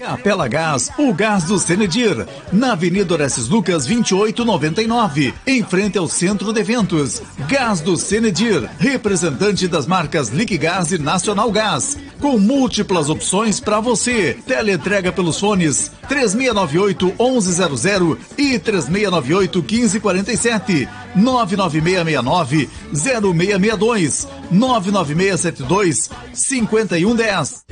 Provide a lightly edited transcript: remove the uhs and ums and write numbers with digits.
Capela Gás, o gás do Cenedir, na Avenida Orestes Lucas 2899, em frente ao Centro de Eventos. Gás do Cenedir, representante das marcas Liquigás e Nacional Gás, com múltiplas opções para você. Teleentrega pelos fones 3698-1100 e 3698-1547, 99669-0662, 99672-5110.